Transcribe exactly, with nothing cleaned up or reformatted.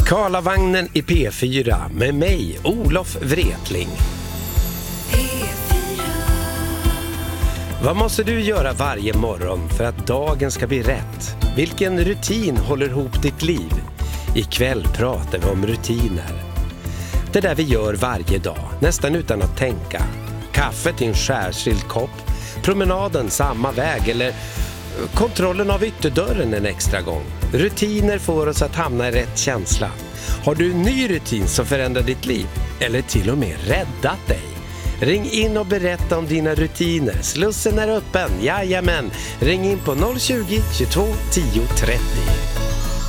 Karlavagnen i P fyra med mig, Olof Wretling. Vad måste du göra varje morgon för att dagen ska bli rätt? Vilken rutin håller ihop ditt liv? Ikväll pratar vi om rutiner. Det där vi gör varje dag, nästan utan att tänka. Kaffet i en särskild kopp, promenaden samma väg eller kontrollen av ytterdörren en extra gång. Rutiner får oss att hamna i rätt känsla. Har du en ny rutin som förändrar ditt liv? Eller till och med räddat dig? Ring in och berätta om dina rutiner. Slussen är öppen, jajamän. Ring in på noll tjugo, tjugotvå, tio trettio.